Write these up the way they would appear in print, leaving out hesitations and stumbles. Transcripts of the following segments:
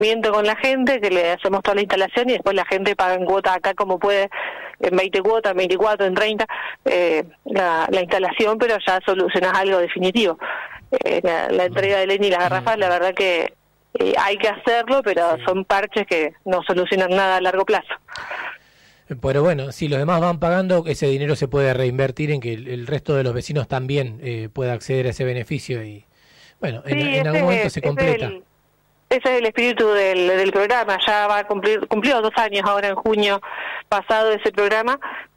miento con la gente, que le hacemos toda la instalación y después la gente paga en cuota acá como puede, en 20 cuotas, en 24, en 30, la instalación, pero ya solucionás algo definitivo. La entrega de leña y las garrafas, la verdad que hay que hacerlo, pero son parches que no solucionan nada a largo plazo. Pero bueno, si los demás van pagando, ese dinero se puede reinvertir en que el resto de los vecinos también pueda acceder a ese beneficio y bueno, en algún momento se completa. Ese es el espíritu del programa. Ya cumplió 2 años ahora en junio pasado ese programa.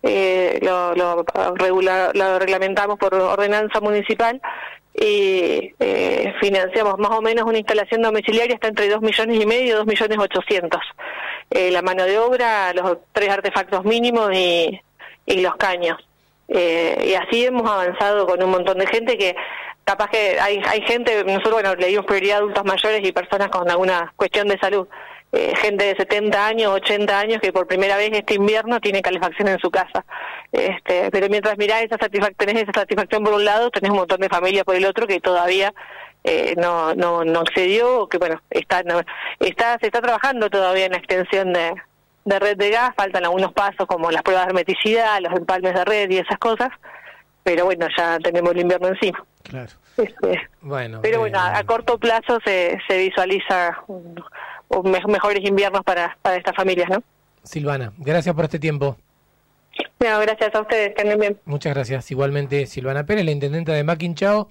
Lo reglamentamos por ordenanza municipal y financiamos más o menos una instalación domiciliaria está entre 2,5 millones y 2,800,000. La mano de obra, los 3 artefactos mínimos y los caños. Y así hemos avanzado con un montón de gente que capaz que hay gente, nosotros le dimos prioridad a adultos mayores y personas con alguna cuestión de salud, gente de 70 años, 80 años que por primera vez este invierno tiene calefacción en su casa. Pero mientras mirás tenés esa satisfacción por un lado, tenés un montón de familias por el otro que todavía no accedió, que bueno, se está trabajando todavía en la extensión de red de gas, faltan algunos pasos como las pruebas de hermeticidad, los empalmes de red y esas cosas, pero bueno, ya tenemos el invierno encima. Claro. Bueno, pero bueno, a corto plazo se visualiza mejores inviernos para estas familias, ¿no? Silvana, gracias por este tiempo. No, gracias a ustedes, que anden bien. Muchas gracias. Igualmente, Silvana Pérez, la intendenta de Maquinchao.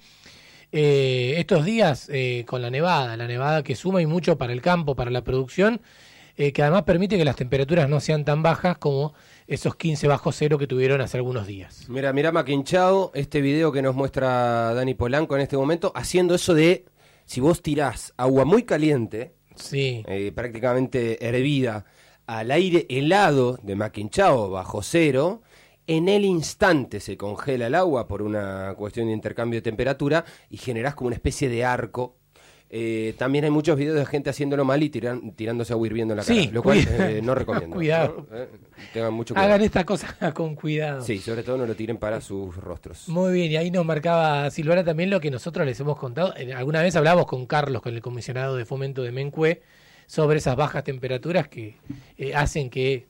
Estos días con la nevada que suma y mucho para el campo, para la producción, que además permite que las temperaturas no sean tan bajas como esos 15 bajo cero que tuvieron hace algunos días. Mira Maquinchao, este video que nos muestra Dani Polanco en este momento, haciendo eso de, si vos tirás agua muy caliente, sí, prácticamente hervida, al aire helado de Maquinchao bajo cero, en el instante se congela el agua por una cuestión de intercambio de temperatura y generás como una especie de arco. También hay muchos videos de gente haciéndolo mal y tirándose agua hirviendo en la cara, sí, lo cual no recomiendo. Cuidado. ¿No? Tengan mucho cuidado. Hagan esta cosa con cuidado. Sí, sobre todo no lo tiren para sus rostros. Muy bien, y ahí nos marcaba Silvana también lo que nosotros les hemos contado. Alguna vez hablamos con Carlos, con el comisionado de fomento de Mencue, sobre esas bajas temperaturas que hacen que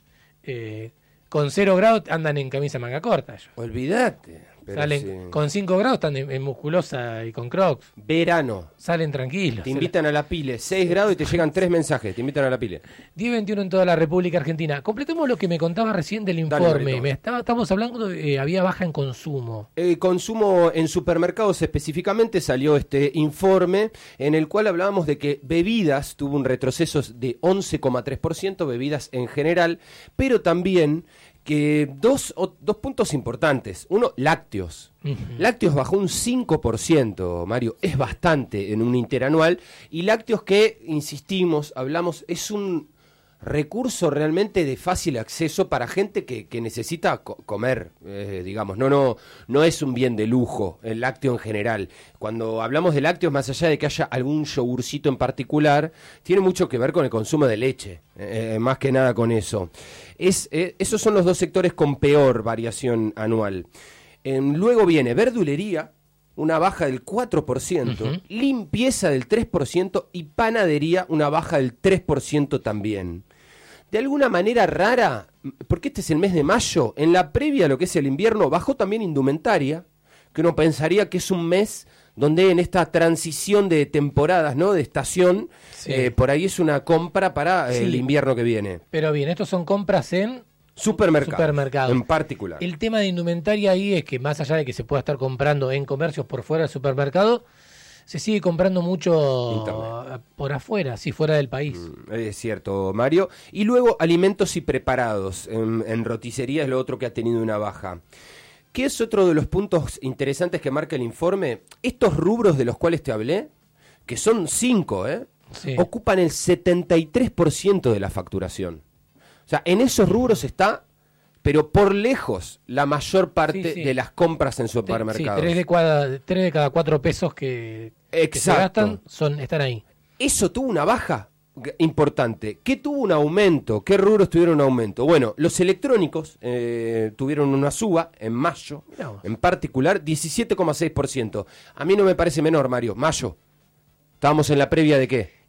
con 0 grados andan en camisa manga corta. Ellos. Olvídate. Salen sí. Con 5 grados están en musculosa y con crocs. Verano. Salen tranquilos. Te invitan a la pile. 6 grados y te llegan 3 mensajes. Te invitan a la pile. 10:21 en toda la República Argentina. Completemos lo que me contaba recién del informe. Estamos hablando de había baja en consumo. Consumo en supermercados específicamente salió este informe en el cual hablábamos de que bebidas tuvo un retroceso de 11,3%, bebidas en general, pero también que dos puntos importantes. Uno, lácteos. Lácteos bajó un 5%, Mario. Es bastante en un interanual. Y lácteos que, insistimos, hablamos, es un recurso realmente de fácil acceso para gente que necesita comer, digamos. No es un bien de lujo el lácteo en general. Cuando hablamos de lácteos, más allá de que haya algún yogurcito en particular, tiene mucho que ver con el consumo de leche, más que nada con eso. Esos son los dos sectores con peor variación anual. Luego viene verdulería, una baja del 4%, limpieza del 3% y panadería, una baja del 3% también. De alguna manera rara, porque este es el mes de mayo, en la previa a lo que es el invierno, bajó también indumentaria, que uno pensaría que es un mes donde en esta transición de temporadas, ¿no? De estación, sí. Por ahí es una compra para el invierno que viene. Pero bien, estos son compras en supermercados en particular. El tema de indumentaria ahí es que más allá de que se pueda estar comprando en comercios por fuera del supermercado, se sigue comprando mucho Internet. Por afuera, fuera del país. Es cierto, Mario. Y luego alimentos y preparados. En roticería es lo otro que ha tenido una baja. ¿Qué es otro de los puntos interesantes que marca el informe? Estos rubros de los cuales te hablé, que son 5, sí. Ocupan el 73% de la facturación. O sea, en esos rubros está, pero por lejos, la mayor parte de las compras en supermercados. 3 de cada 4 pesos que se gastan están ahí. Eso tuvo una baja importante. ¿Qué tuvo un aumento? ¿Qué rubros tuvieron un aumento? Bueno, los electrónicos tuvieron una suba en mayo, en particular 17,6%. A mí no me parece menor, Mario. Mayo. ¿Estábamos en la previa de qué?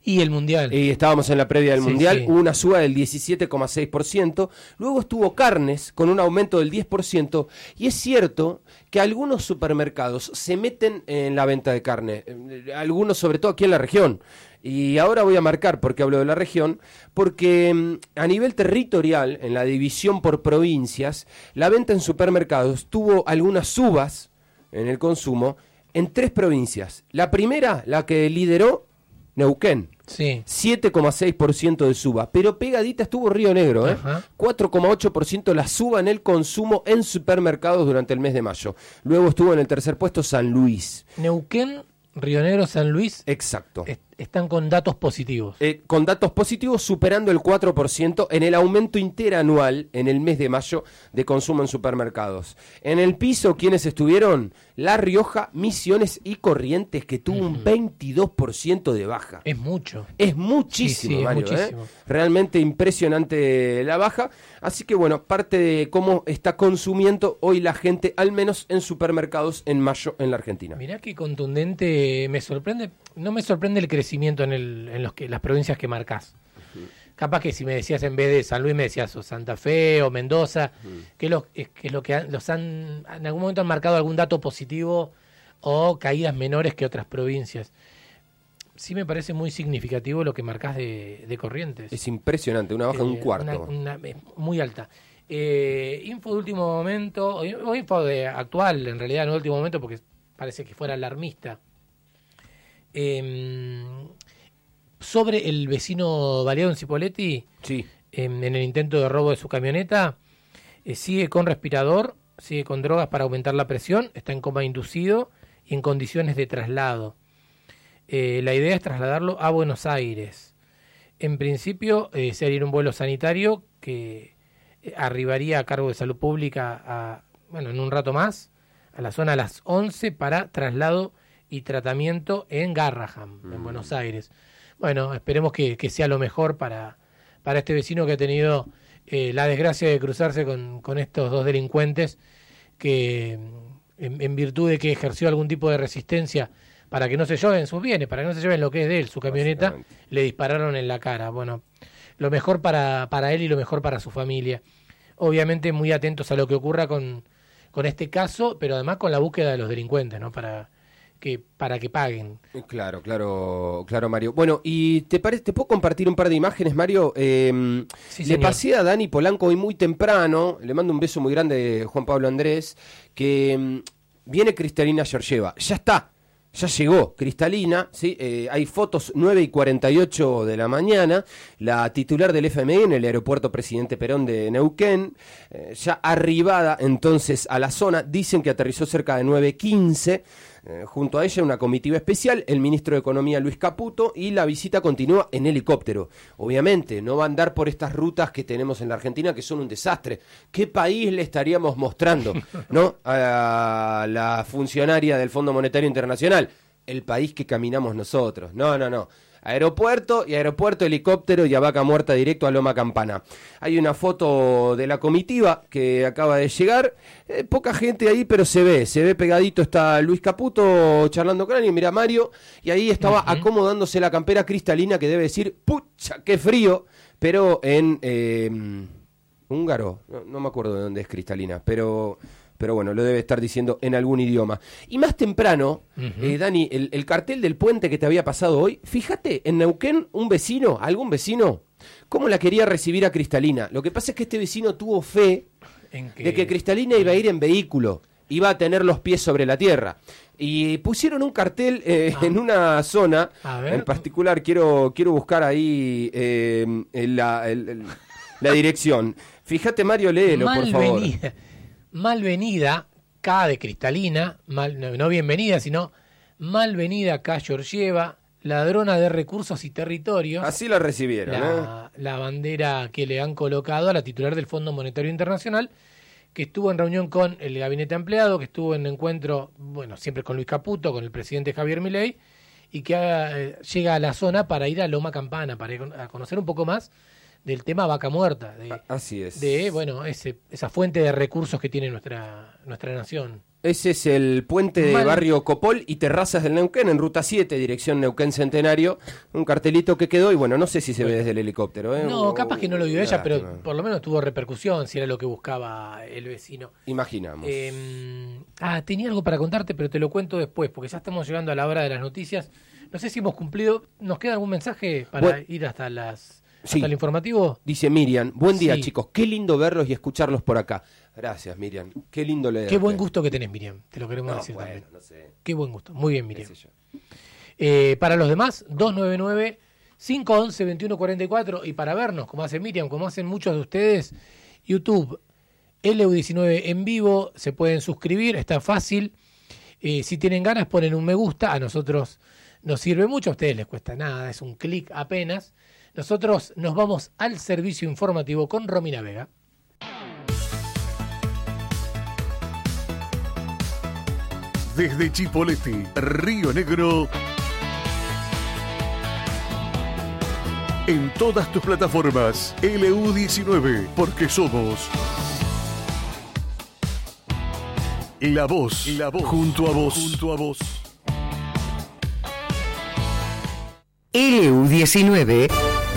Y el Mundial. Y estábamos en la previa del Sí, Mundial, sí. hubo una suba del 17,6%, luego estuvo carnes con un aumento del 10%, y es cierto que algunos supermercados se meten en la venta de carne, algunos sobre todo aquí en la región. Y ahora voy a marcar por qué hablo de la región, porque a nivel territorial, en la división por provincias, la venta en supermercados tuvo algunas subas en el consumo en 3 provincias. La primera, la que lideró, Neuquén. Sí. 7,6% de suba, pero pegadita estuvo Río Negro, Ajá. 4,8% la suba en el consumo en supermercados durante el mes de mayo. Luego estuvo en el tercer puesto San Luis. Neuquén, Río Negro, San Luis Exacto. están con datos positivos. Con datos positivos superando el 4% en el aumento interanual en el mes de mayo de consumo en supermercados. En el piso, ¿quiénes estuvieron? La Rioja, Misiones y Corrientes, que tuvo un 22% de baja. Es mucho. Es muchísimo, Sí, sí, es Mario, muchísimo. Realmente impresionante la baja. Así que bueno, parte de cómo está consumiendo hoy la gente, al menos en supermercados en mayo en la Argentina. Mirá qué contundente, me sorprende, no me sorprende el crecimiento en las provincias que marcás. Capaz que si me decías en vez de San Luis me decías o Santa Fe o Mendoza, que es lo que los han en algún momento han marcado algún dato positivo o caídas menores que otras provincias. Sí me parece muy significativo lo que marcás de Corrientes. Es impresionante, una baja de un cuarto. Muy alta. Info de último momento, o info de actual, en realidad no de último momento porque parece que fuera alarmista. Sobre el vecino baleado en Cipolletti, Sí. en el intento de robo de su camioneta, sigue con respirador, sigue con drogas para aumentar la presión, está en coma inducido y en condiciones de traslado. La idea es trasladarlo a Buenos Aires. En principio sería un vuelo sanitario que arribaría a cargo de Salud Pública en un rato más, a la zona a las 11 para traslado y tratamiento en Garraham, en Buenos Aires. Bueno, esperemos que sea lo mejor para este vecino que ha tenido la desgracia de cruzarse con estos dos delincuentes que en virtud de que ejerció algún tipo de resistencia para que no se lleven sus bienes, para que no se lleven lo que es de él, su camioneta, le dispararon en la cara. Bueno, lo mejor para él y lo mejor para su familia. Obviamente muy atentos a lo que ocurra con este caso, pero además con la búsqueda de los delincuentes, ¿no? Para que paguen. Claro, Mario. Bueno, y ¿te puedo compartir un par de imágenes, Mario? Sí, le señor. pasé a Dani Polanco hoy muy temprano, le mando un beso muy grande a Juan Pablo Andrés, que viene Cristalina Georgieva. Ya está, ya llegó Cristalina, ¿sí? Hay fotos 9:48 de la mañana, la titular del FMI en el aeropuerto Presidente Perón de Neuquén, ya arribada entonces a la zona, dicen que aterrizó cerca de 9:15. Junto a ella una comitiva especial, el ministro de Economía Luis Caputo, y la visita continúa en helicóptero. Obviamente, no va a andar por estas rutas que tenemos en la Argentina, que son un desastre. ¿Qué país le estaríamos mostrando, no, a la funcionaria del Fondo Monetario Internacional? El país que caminamos nosotros. No. Aeropuerto, helicóptero y a vaca muerta directo a Loma Campana. Hay una foto de la comitiva que acaba de llegar. Poca gente ahí, pero se ve pegadito. Está Luis Caputo charlando con alguien. Mira, Mario. Y ahí estaba acomodándose la campera Cristalina, que debe decir, ¡pucha, qué frío! Pero en húngaro. No me acuerdo de dónde es Cristalina, pero bueno, lo debe estar diciendo en algún idioma. Y más temprano, Dani, el cartel del puente que te había pasado hoy, fíjate, en Neuquén, algún vecino, cómo la quería recibir a Cristalina. Lo que pasa es que este vecino tuvo fe de que Cristalina iba a ir en vehículo, iba a tener los pies sobre la tierra. Y pusieron un cartel en una zona, en particular, quiero buscar ahí la dirección. Fíjate, Mario, léelo, por favor. Malvenida, K de Cristalina, no bienvenida, sino Malvenida K Georgieva, ladrona de recursos y territorios. Así la recibieron, la bandera que le han colocado a la titular del Fondo Monetario Internacional, que estuvo en reunión con el gabinete ampliado, que estuvo en encuentro, siempre con Luis Caputo, con el presidente Javier Milei, y que llega a la zona para ir a Loma Campana, para ir a conocer un poco más del tema vaca muerta, así es. De esa fuente de recursos que tiene nuestra nación. Ese es el puente de Barrio Copol y Terrazas del Neuquén, en Ruta 7, dirección Neuquén Centenario. Un cartelito que quedó y bueno, no sé si se ve desde el helicóptero. No, capaz que no lo vio ella, pero por lo menos tuvo repercusión, si era lo que buscaba el vecino. Imaginamos. Tenía algo para contarte, pero te lo cuento después, porque ya estamos llegando a la hora de las noticias. No sé si hemos cumplido. ¿Nos queda algún mensaje para ir hasta el informativo? Dice Miriam, buen día chicos, qué lindo verlos y escucharlos por acá. Gracias, Miriam, qué lindo leerte. Qué buen gusto que tenés, Miriam, te lo queremos decir también. No sé. Qué buen gusto, muy bien, Miriam. Para los demás, 299-511-2144, y para vernos, como hace Miriam, como hacen muchos de ustedes, YouTube, LU19 en vivo, se pueden suscribir, está fácil. Si tienen ganas, ponen un me gusta, a nosotros nos sirve mucho, a ustedes les cuesta nada, es un clic apenas. Nosotros nos vamos al servicio informativo con Romina Vega. Desde Chipoleti, Río Negro, en todas tus plataformas, LU19, porque somos la voz, junto a vos. LU19,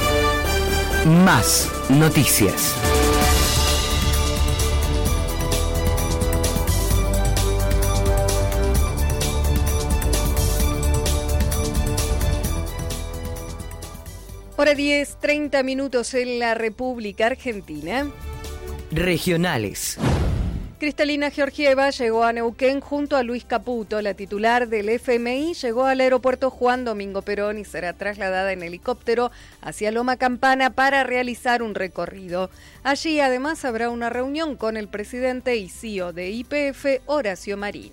más noticias. Hora 10, 30 minutos en la República Argentina. Regionales. Cristalina Georgieva llegó a Neuquén junto a Luis Caputo. La titular del FMI llegó al aeropuerto Juan Domingo Perón y será trasladada en helicóptero hacia Loma Campana para realizar un recorrido. Allí además habrá una reunión con el presidente y CEO de YPF, Horacio Marín.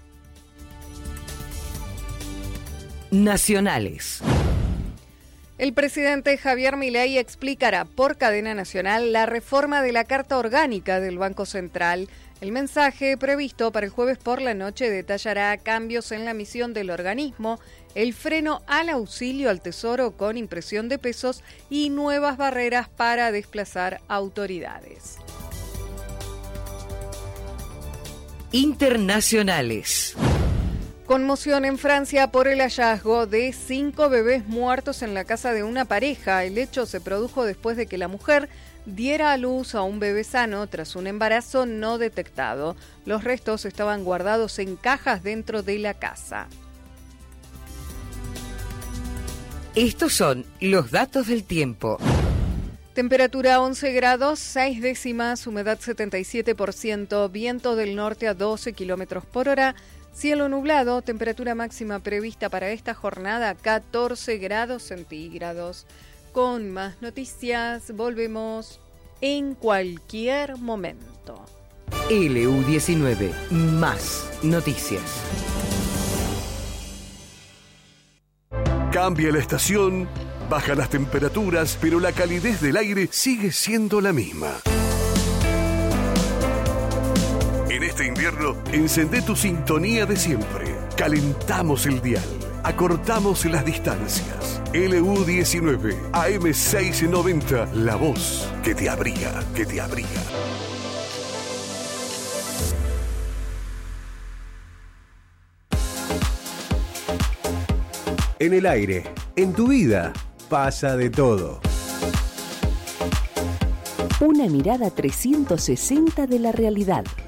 Nacionales. El presidente Javier Milei explicará por cadena nacional la reforma de la Carta Orgánica del Banco Central. El mensaje, previsto para el jueves por la noche, detallará cambios en la misión del organismo, el freno al auxilio al Tesoro con impresión de pesos y nuevas barreras para desplazar autoridades. Internacionales. Conmoción en Francia por el hallazgo de 5 bebés muertos en la casa de una pareja. El hecho se produjo después de que la mujer diera a luz a un bebé sano tras un embarazo no detectado. Los restos estaban guardados en cajas dentro de la casa. Estos son los datos del tiempo. Temperatura 11 grados, 6 décimas, humedad 77%, viento del norte a 12 kilómetros por hora. Cielo nublado, temperatura máxima prevista para esta jornada 14 grados centígrados. Con más noticias volvemos en cualquier momento. LU19, más noticias. Cambia la estación, baja las temperaturas, pero la calidez del aire sigue siendo la misma. En este invierno, encendé tu sintonía de siempre. Calentamos el dial. Acortamos las distancias. LU19, AM690, la voz que te abriga, que te abriga. En el aire, en tu vida, pasa de todo. Una mirada 360 de la realidad.